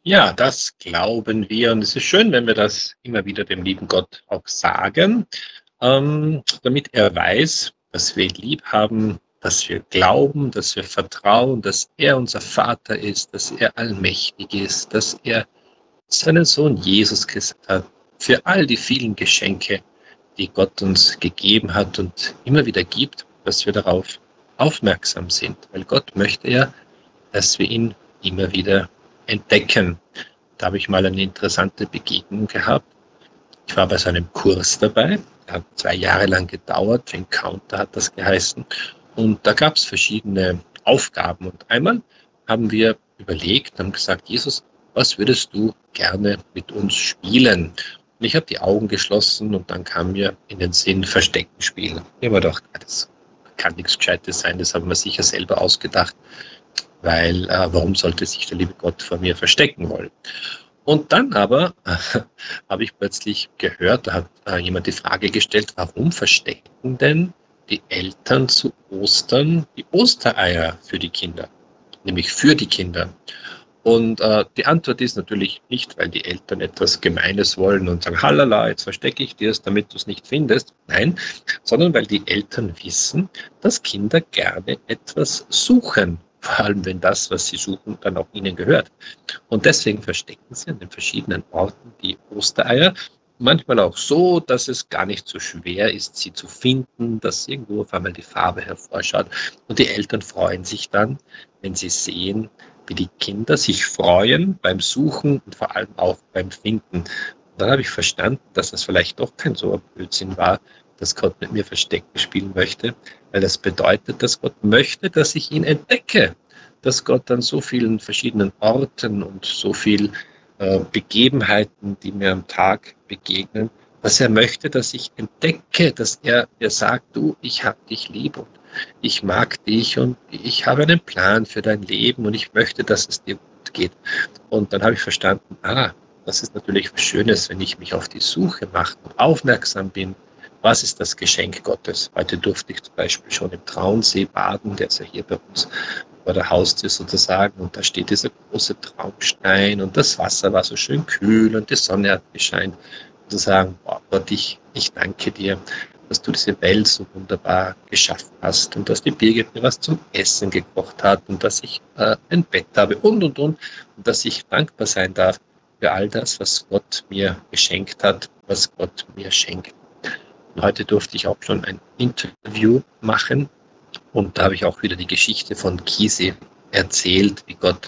Ja, das glauben wir und es ist schön, wenn wir das immer wieder dem lieben Gott auch sagen, damit er weiß, dass wir ihn lieb haben, dass wir glauben, dass wir vertrauen, dass er unser Vater ist, dass er allmächtig ist, dass er seinen Sohn Jesus gesandt hat, für all die vielen Geschenke, die Gott uns gegeben hat und immer wieder gibt, dass wir darauf aufmerksam sind, weil Gott möchte ja, dass wir ihn immer wieder entdecken. Da habe ich mal eine interessante Begegnung gehabt. Ich war bei so einem Kurs dabei, der hat 2 Jahre lang gedauert, Encounter hat das geheißen. Und da gab es verschiedene Aufgaben. Und einmal haben wir überlegt, haben gesagt, Jesus, was würdest du gerne mit uns spielen? Und ich habe die Augen geschlossen und dann kam mir in den Sinn Verstecken spielen. Ich habe mir gedacht, das kann nichts Gescheites sein, das haben wir sicher selber ausgedacht, weil warum sollte sich der liebe Gott vor mir verstecken wollen? Und dann aber habe ich plötzlich gehört, da hat jemand die Frage gestellt, warum verstecken denn die Eltern zu Ostern die Ostereier für die Kinder? Nämlich für die Kinder. Und die Antwort ist natürlich nicht, weil die Eltern etwas Gemeines wollen und sagen, halala, jetzt verstecke ich dir es, damit du es nicht findest. Nein, sondern weil die Eltern wissen, dass Kinder gerne etwas suchen. Vor allem, wenn das, was sie suchen, dann auch ihnen gehört. Und deswegen verstecken sie an den verschiedenen Orten die Ostereier. Manchmal auch so, dass es gar nicht so schwer ist, sie zu finden, dass irgendwo auf einmal die Farbe hervorschaut. Und die Eltern freuen sich dann, wenn sie sehen, wie die Kinder sich freuen beim Suchen und vor allem auch beim Finden. Und dann habe ich verstanden, dass das vielleicht doch kein so ein Blödsinn war, dass Gott mit mir Verstecken spielen möchte, weil das bedeutet, dass Gott möchte, dass ich ihn entdecke, dass Gott an so vielen verschiedenen Orten und so viel Begebenheiten, die mir am Tag begegnen, dass er möchte, dass ich entdecke, dass er mir sagt, du, ich habe dich lieb und ich mag dich und ich habe einen Plan für dein Leben und ich möchte, dass es dir gut geht. Und dann habe ich verstanden, das ist natürlich was Schönes, wenn ich mich auf die Suche mache und aufmerksam bin. Was ist das Geschenk Gottes? Heute durfte ich zum Beispiel schon im Traunsee baden, der ist ja hier bei uns vor der Haustür sozusagen. Und da steht dieser große Traumstein und das Wasser war so schön kühl und die Sonne hat gescheint. Und zu sagen, boah, Gott, ich danke dir, dass du diese Welt so wunderbar geschaffen hast und dass die Birgit mir was zum Essen gekocht hat und dass ich ein Bett habe und dass ich dankbar sein darf für all das, was Gott mir geschenkt hat, was Gott mir schenkt. Und heute durfte ich auch schon ein Interview machen und da habe ich auch wieder die Geschichte von Kisi erzählt, wie Gott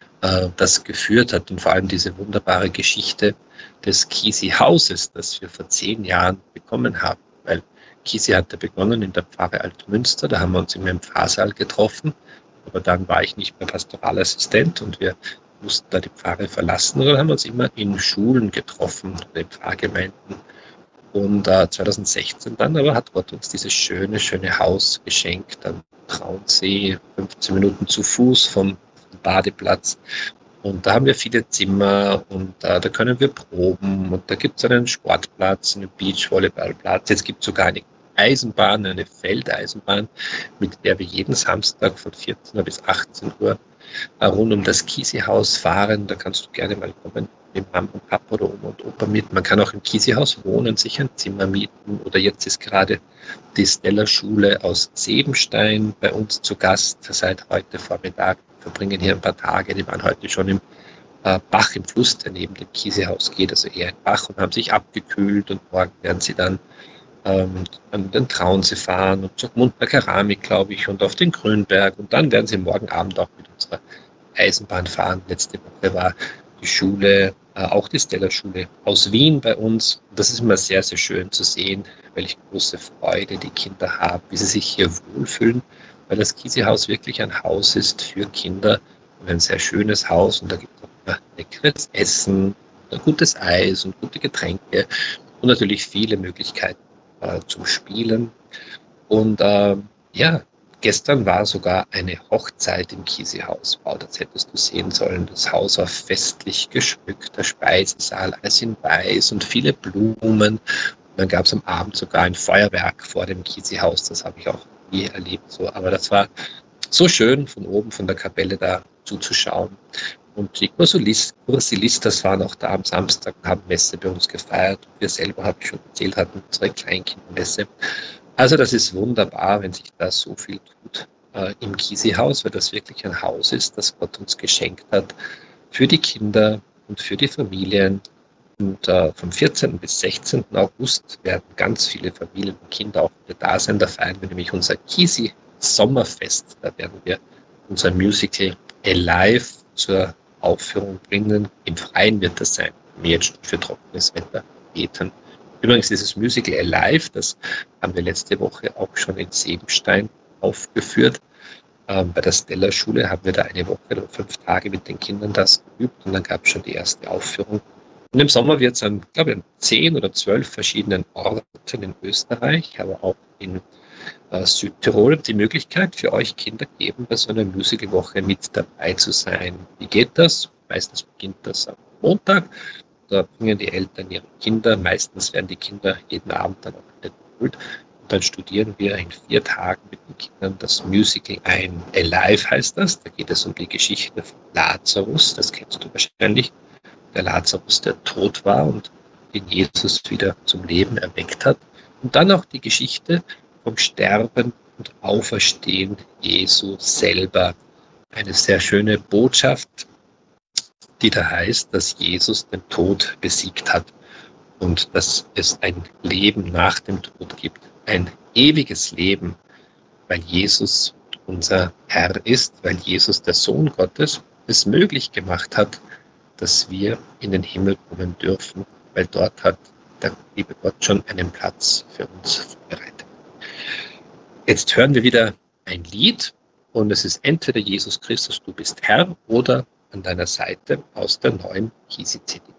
das geführt hat und vor allem diese wunderbare Geschichte des Kisi-Hauses, das wir vor 10 Jahren bekommen haben. Weil Kisi hatte begonnen in der Pfarre Altmünster, da haben wir uns im Pfarrsaal getroffen, aber dann war ich nicht mehr Pastoralassistent und wir mussten da die Pfarre verlassen und dann haben wir uns immer in Schulen getroffen, in Pfarrgemeinden. Und 2016 dann aber hat Gott uns dieses schöne, schöne Haus geschenkt am Traunsee, 15 Minuten zu Fuß vom Badeplatz. Und da haben wir viele Zimmer und da können wir proben und da gibt es einen Sportplatz, einen Beachvolleyballplatz. Jetzt gibt es sogar eine Eisenbahn, eine Feldeisenbahn, mit der wir jeden Samstag von 14 Uhr bis 18 Uhr rund um das Kisi-Haus fahren. Da kannst du gerne mal kommen, mit Mama und Papa oder Oma und Opa mit. Man kann auch im Kisi-Haus wohnen, sich ein Zimmer mieten. Oder jetzt ist gerade die Stella-Schule aus Sebenstein bei uns zu Gast seit heute Vormittag. Wir verbringen hier ein paar Tage. Die waren heute schon im Bach im Fluss, der neben dem Kisi-Haus geht, also eher ein Bach, und haben sich abgekühlt. Und morgen werden sie dann an den Traunsee fahren und zur Gmundner Keramik, glaube ich, und auf den Grünberg. Und dann werden sie morgen Abend auch mit unserer Eisenbahn fahren. Letzte Woche war die Schule, auch die Stella-Schule aus Wien bei uns. Das ist immer sehr, sehr schön zu sehen, welche große Freude die Kinder haben, wie sie sich hier wohlfühlen, weil das Kisi-Haus wirklich ein Haus ist für Kinder und ein sehr schönes Haus. Und da gibt es auch immer leckeres Essen, gutes Eis und gute Getränke und natürlich viele Möglichkeiten zum Spielen. Und ja, gestern war sogar eine Hochzeit im Kisi-Haus. Wow, das hättest du sehen sollen. Das Haus war festlich geschmückt, der Speisesaal, alles in weiß und viele Blumen. Und dann gab es am Abend sogar ein Feuerwerk vor dem Kisi-Haus. Das habe ich auch nie erlebt. So. Aber das war so schön, von oben, von der Kapelle da zuzuschauen. Und die Kursilistas waren auch da am Samstag und haben Messe bei uns gefeiert. Wir selber, habe ich schon erzählt, hatten unsere Kleinkindermesse. Also das ist wunderbar, wenn sich da so viel tut im Gysi-Haus, weil das wirklich ein Haus ist, das Gott uns geschenkt hat für die Kinder und für die Familien. Und vom 14. bis 16. August werden ganz viele Familien und Kinder auch wieder da sein. Da feiern wir nämlich unser Gysi-Sommerfest. Da werden wir unser Musical Alive zur Aufführung bringen. Im Freien wird das sein, wir jetzt für trockenes Wetter beten. Übrigens dieses Musical Alive, das haben wir letzte Woche auch schon in Sebenstein aufgeführt. Bei der Stella-Schule haben wir da eine Woche oder 5 Tage mit den Kindern das geübt und dann gab es schon die erste Aufführung. Und im Sommer wird es an, glaube ich, an 10 oder 12 verschiedenen Orten in Österreich, aber auch in Südtirol die Möglichkeit für euch Kinder geben, bei so einer Musicalwoche mit dabei zu sein. Wie geht das? Meistens beginnt das am Montag. Da bringen die Eltern ihre Kinder. Meistens werden die Kinder jeden Abend dann auch wieder geholt. Und dann studieren wir in 4 Tagen mit den Kindern das Musical ein. Alive heißt das. Da geht es um die Geschichte von Lazarus. Das kennst du wahrscheinlich. Der Lazarus, der tot war und den Jesus wieder zum Leben erweckt hat. Und dann auch die Geschichte vom Sterben und Auferstehen Jesu selber. Eine sehr schöne Botschaft, die da heißt, dass Jesus den Tod besiegt hat und dass es ein Leben nach dem Tod gibt. Ein ewiges Leben, weil Jesus unser Herr ist, weil Jesus, der Sohn Gottes, es möglich gemacht hat, dass wir in den Himmel kommen dürfen, weil dort hat der liebe Gott schon einen Platz für uns vorbereitet. Jetzt hören wir wieder ein Lied und es ist entweder Jesus Christus, du bist Herr oder an deiner Seite aus der neuen Gysi-CD.